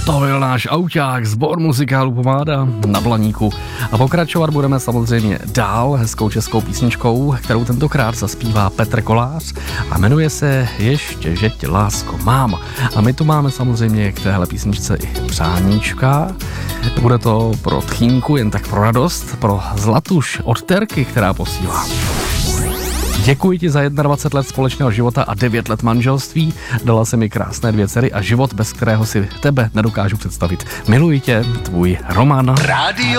To byl náš auťák, sbor muzikálu Pomáda na Blaníku. A pokračovat budeme samozřejmě dál hezkou českou písničkou, kterou tentokrát zaspívá Petr Kolář a jmenuje se Ještě, že tě, lásko, mám. A my tu máme samozřejmě k téhle písničce i přáníčka. Bude to pro tchýnku, jen tak pro radost, pro Zlatuš od Terky, která posílá. Děkuji ti za 21 let společného života a 9 let manželství. Dala se mi krásné 2 dcery a život, bez kterého si tebe nedokážu představit. Miluji tě, tvůj Roman. Rádio